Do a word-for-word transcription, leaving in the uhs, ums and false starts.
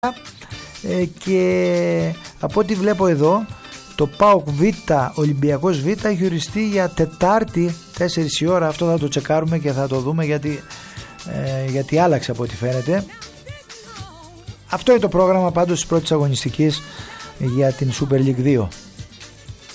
ε, και από ό,τι βλέπω εδώ το ΠΑΟΚ Β, Ολυμπιακός Β έχει οριστεί για Τετάρτη τέσσερις η ώρα. Αυτό θα το τσεκάρουμε και θα το δούμε, γιατί, ε, γιατί άλλαξε από ό,τι φαίνεται. Αυτό είναι το πρόγραμμα πάντως της πρώτης αγωνιστικής για την Super League δύο.